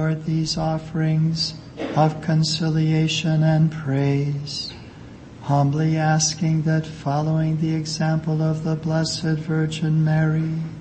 Lord, these offerings of conciliation and praise, humbly asking that, following the example of the Blessed Virgin Mary,